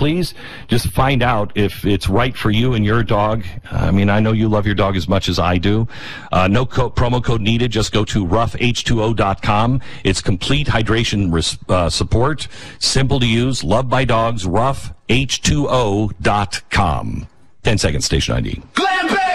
please just find out if it's right for you and your dog. I mean, I know you love your dog as much as I do. No promo code needed. Just go to roughh2o.com. It's complete hydration support, simple to use, loved by dogs, roughh2o.com. 10 seconds, station ID. Glenn Beck!